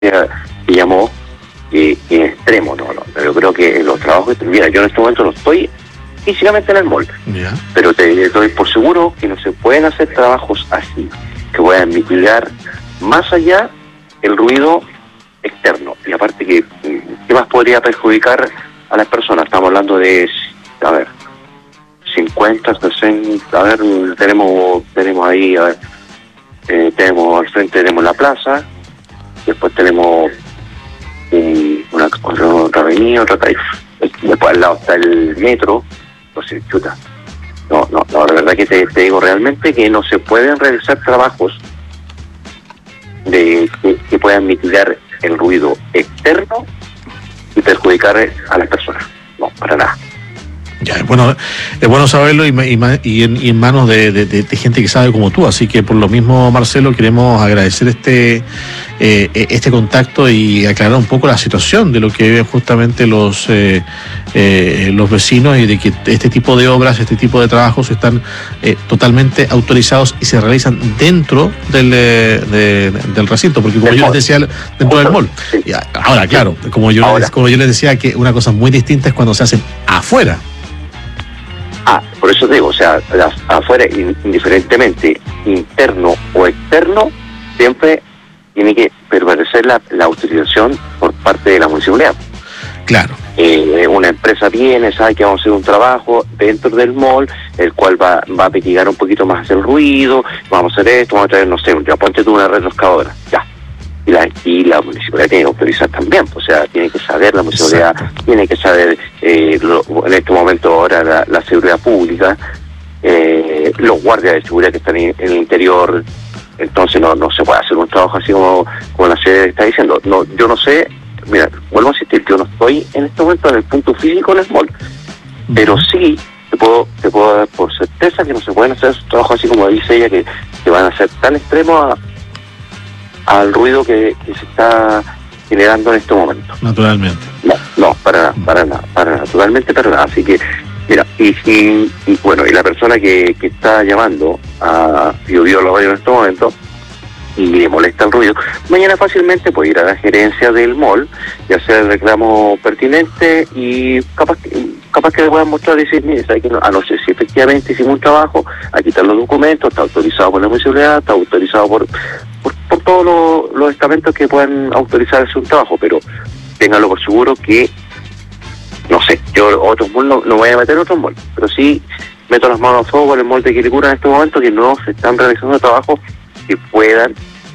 que llamó, en extremo, no. Yo creo que los trabajos, mira, yo en este momento no estoy físicamente en el mall, pero te doy por seguro que no se pueden hacer trabajos así, que puedan mitigar más allá el ruido externo. Y aparte que, ¿qué más podría perjudicar a las personas? Estamos hablando de, 50, 60, tenemos ahí, tenemos al frente, tenemos la plaza, después tenemos otra avenida, otra calle, después al lado está el metro. Entonces, chuta, no, la verdad que te digo realmente que no se pueden realizar trabajos que puedan mitigar el ruido externo y perjudicar a las personas. No, para nada. Ya, es bueno saberlo y en manos de gente que sabe como tú, así que por lo mismo, Marcelo, queremos agradecer este contacto y aclarar un poco la situación de lo que viven justamente los vecinos y de que este tipo de obras, este tipo de trabajos están totalmente autorizados y se realizan dentro del recinto, porque como yo les decía, dentro del mall. Y ahora, claro, como yo les decía, que una cosa muy distinta es cuando se hacen afuera. Por eso te digo, o sea, afuera, indiferentemente interno o externo, siempre tiene que prevalecer la autorización por parte de la municipalidad. Claro. Una empresa viene, sabe que vamos a hacer un trabajo dentro del mall, el cual va a mitigar un poquito más el ruido, vamos a hacer esto, vamos a traer, no sé, ya ponte tú una retroexcavadora, ya. Y la municipalidad tiene que autorizar también, o sea, tiene que saber la municipalidad, tiene que saber en este momento ahora la seguridad pública, los guardias de seguridad que están en el interior. Entonces no se puede hacer un trabajo así como la sede está diciendo. No, yo no sé, mira, vuelvo a insistir, yo no estoy en este momento en el punto físico en el mall, pero sí te puedo dar por certeza que no se pueden hacer trabajos así como dice ella, que van a ser tan extremos al ruido que se está generando en este momento. Naturalmente. No, para nada, naturalmente para nada. Así que, mira, y la persona que está llamando a Biobío La Radio en este momento y le molesta el ruido, mañana fácilmente puede ir a la gerencia del mall y hacer el reclamo pertinente y capaz que le puedan mostrar y decir, mire, ¿sabe que no sé si efectivamente hicimos un trabajo, aquí están los documentos, está autorizado por la municipalidad, está autorizado por todos los estamentos que puedan autorizar hacer un trabajo, pero ténganlo por seguro que, no sé, yo otros malls no voy a meter otros malls, pero sí meto las manos a fuego por el mall de Quilicura en este momento, que no se están realizando trabajos que puedan,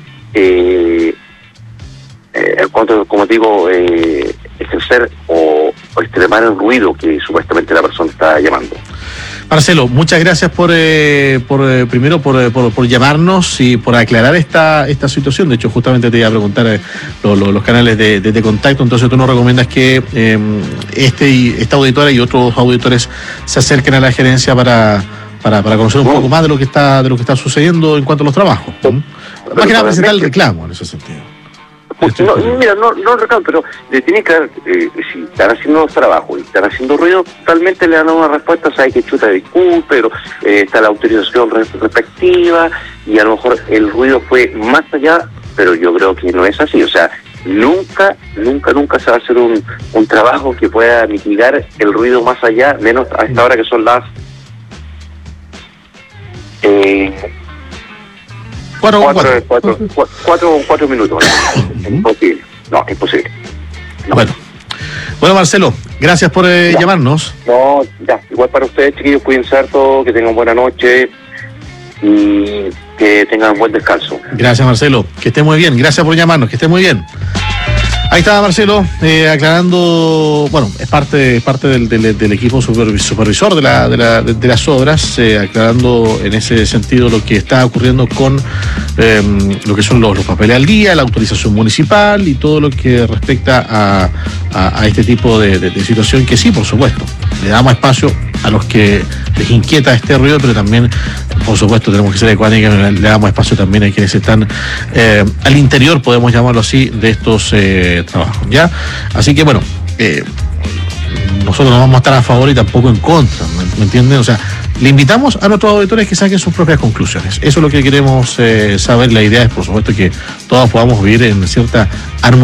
como digo, ejercer o extremar el ruido que supuestamente la persona está llamando. Marcelo, muchas gracias primero por llamarnos y por aclarar esta situación. De hecho, justamente te iba a preguntar los canales de contacto. Entonces, tú nos recomiendas que esta auditora y otros auditores se acerquen a la gerencia para conocer un poco más de lo que está sucediendo en cuanto a los trabajos. Más que nada presentar el reclamo en ese sentido. No reclamo, pero le tiene que dar, si están haciendo los trabajos y están haciendo ruido, totalmente le dan una respuesta, sabe que chuta, disculpe, pero está la autorización respectiva y a lo mejor el ruido fue más allá, pero yo creo que no es así, o sea, nunca se va a hacer un trabajo que pueda mitigar el ruido más allá, menos a esta hora que son las 4 minutos. Imposible. No, imposible. No. Bueno, Marcelo, gracias por llamarnos. No, ya, igual para ustedes, chiquillos, cuídense harto, que tengan buena noche y que tengan buen descanso. Gracias, Marcelo, que esté muy bien. Gracias por llamarnos, que esté muy bien. Ahí estaba Marcelo aclarando, es parte del equipo supervisor de las obras, aclarando en ese sentido lo que está ocurriendo con lo que son los papeles al día, la autorización municipal y todo lo que respecta a este tipo de situación que sí, por supuesto, le damos espacio a los que les inquieta este ruido, pero también, por supuesto, tenemos que ser ecuánimes, le damos espacio también a quienes están al interior, podemos llamarlo así, de estos trabajos, ¿ya? Así que, nosotros no vamos a estar a favor y tampoco en contra, ¿me entienden? O sea, le invitamos a nuestros auditores que saquen sus propias conclusiones. Eso es lo que queremos saber. La idea es, por supuesto, que todos podamos vivir en cierta armonía